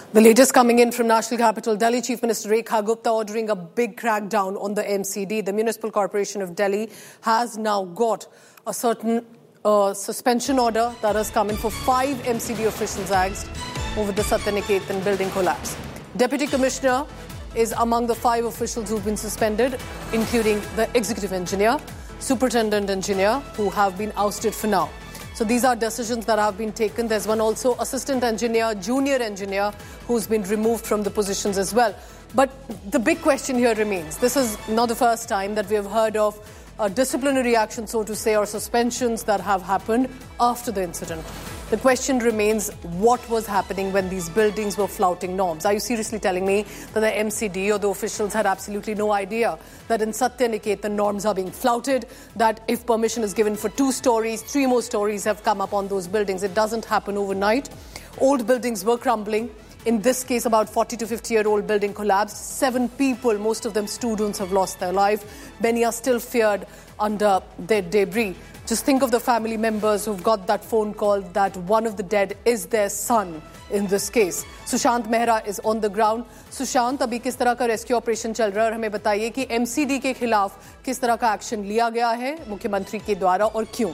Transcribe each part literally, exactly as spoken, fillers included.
The latest coming in from National Capital Delhi, Chief Minister Rekha Gupta ordering a big crackdown on the M C D. The Municipal Corporation of Delhi has now got a certain uh, suspension order that has come in for five M C D officials axed over the Satyaniketan building collapse. Deputy Commissioner is among the five officials who've been suspended, including the Executive Engineer, Superintendent Engineer, who have been ousted for now. So these are decisions that have been taken. There's one also assistant engineer, junior engineer, who's been removed from the positions as well. But the big question here remains. This is not the first time that we have heard of a disciplinary action, so to say, or suspensions that have happened after the incident. The question remains, what was happening when these buildings were flouting norms? Are you seriously telling me that the M C D or the officials had absolutely no idea that in Satyaniketan norms are being flouted, that if permission is given for two stories, three more stories have come up on those buildings? It doesn't happen overnight. Old buildings were crumbling. In this case, about forty to fifty-year-old building collapsed. Seven people, most of them students, have lost their life. Many are still feared under their debris. Just think of the family members who've got that phone call that one of the dead is their son in this case. Sushant Mehra is on the ground. Sushant, अभी किस तरह का rescue operation चल रहा है और हमें बताइए कि M C D के खिलाफ किस तरह का एक्शन लिया गया है मुख्यमंत्री के द्वारा और क्यों?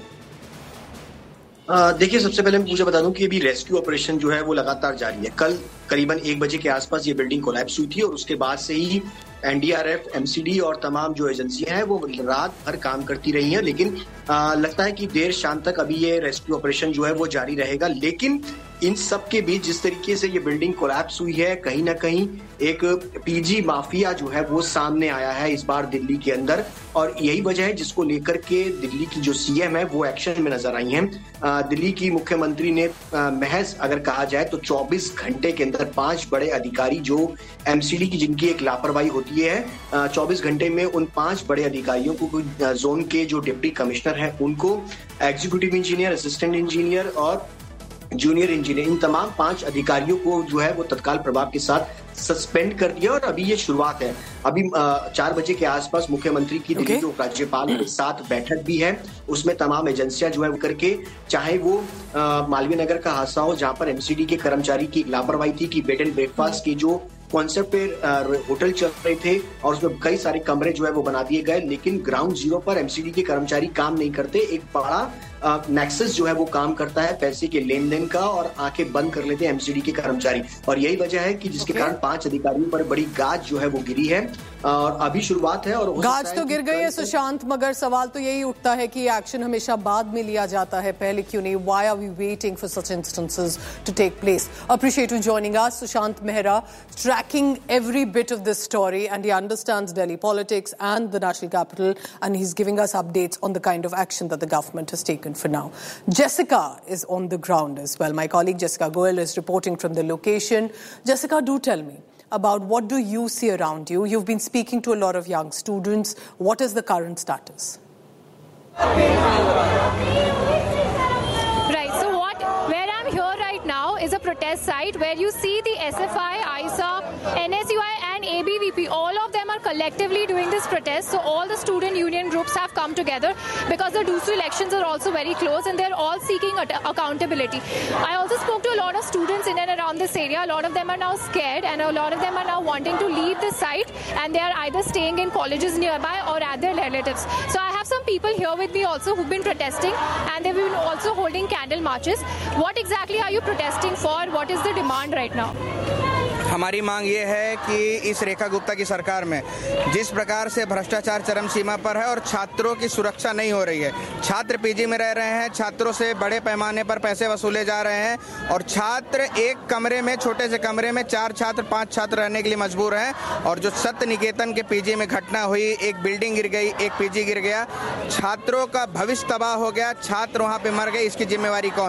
देखिए, सबसे पहले मैं मुझे बता दूं कि अभी रेस्क्यू ऑपरेशन जो है वो लगातार जारी है। कल करीबन एक बजे के आसपास ये बिल्डिंग कोलैप्स हुई थी और उसके बाद से ही N D R F, M C D और तमाम जो एजेंसियां हैं वो रात भर काम करती रही हैं। लेकिन आ, लगता है कि देर शाम तक अभी ये रेस्क्यू ऑपरेशन जो है वो जारी रहेगा। लेकिन इन सब के बीच जिस तरीके से ये बिल्डिंग कोलैप्स हुई है, कहीं ना कहीं एक पीजी माफिया जो है वो सामने आया है इस बार दिल्ली के अंदर, और यही वजह है जिसको लेकर के दिल्ली की जो सी एम है वो एक्शन में नजर आई हैं। दिल्ली की मुख्यमंत्री ने महज अगर कहा जाए तो चौबीस घंटे के अंदर पांच बड़े अधिकारी जो एम सी डी की जिनकी एक लापरवाही होती है, चौबीस घंटे में उन पांच बड़े अधिकारियों को, जोन के जो डिप्टी कमिश्नर हैं उनको, एग्जीक्यूटिव इंजीनियर, असिस्टेंट इंजीनियर और जूनियर इंजीनियर, इन तमाम पांच अधिकारियों को जो है वो तत्काल प्रभाव के साथ सस्पेंड कर दिया। और अभी ये शुरुआत है। अभी चार बजे के आसपास मुख्यमंत्री की दिल्ली के उपराज्यपाल के साथ बैठक भी है। उसमें तमाम एजेंसियां जो है करके, चाहे वो मालवीय नगर का हादसा हो जहां पर एम सी डी के कर्मचारी की लापरवाही थी कि बेड एंड ब्रेकफास्ट की जो कॉन्सेप्ट पे होटल चल रहे थे और उसमें कई सारे कमरे जो है वो बना दिए गए, लेकिन ग्राउंड जीरो पर एम सी डी के कर्मचारी काम नहीं करते। एक बड़ा नेक्सस जो है वो काम करता है पैसे के लेन देन का, और आंखें बंद कर लेते हैं एम सी डी के कर्मचारी। और यही वजह है कि जिसके कारण पांच अधिकारियों पर बड़ी गाज जो है वो गिरी है और अभी शुरुआत है। और गाज तो गिर गई है सुशांत, मगर सवाल तो यही उठता है कि एक्शन हमेशा बाद में लिया जाता है, पहले क्यों नहीं? Why are we waiting for such instances to take place? Appreciate you joining us. Sushant Mehra tracking every bit of this story, and he understands Delhi politics and the national capital, and he's giving us updates on the kind of action that the government has taken for now. Jessica is on the ground as well. My colleague Jessica Goel is reporting from the location. Jessica, do tell me about what do you see around you? You've been speaking to a lot of young students. What is the current status? Right, so what, where I'm here right now is a protest site where you see the S F I, I S A, N S U I and A B V P, all of them are collectively doing this protest. So all the student union groups have come together because the D U S U elections are also very close and they're all seeking accountability. I also spoke to a lot of students in and around this area. A lot of them are now scared and a lot of them are now wanting to leave the site, and they are either staying in colleges nearby or at their relatives. So I have some people here with me also who've been protesting, and they've been also holding candle marches. What exactly are you protesting for? What is the demand right now? हमारी मांग ये है कि इस रेखा गुप्ता की सरकार में जिस प्रकार से भ्रष्टाचार चरम सीमा पर है और छात्रों की सुरक्षा नहीं हो रही है, छात्र पीजी में रह रहे हैं, छात्रों से बड़े पैमाने पर पैसे वसूले जा रहे हैं और छात्र एक कमरे में, छोटे से कमरे में चार छात्र पांच छात्र रहने के लिए मजबूर हैं। और जो सत्य निकेतन के पीजी में घटना हुई, एक बिल्डिंग गिर गई, एक पीजी गिर गया, छात्रों का भविष्य तबाह हो गया, छात्र वहां पे मर गए, इसकी जिम्मेवारी कौन?